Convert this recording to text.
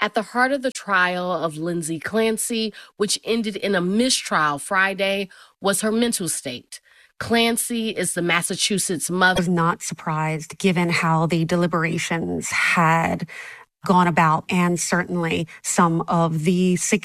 At the heart of the trial of Lindsay Clancy, which ended in a mistrial Friday, was her mental state. Clancy is the Massachusetts mother. I was not surprised given how the deliberations had gone about, and certainly some of the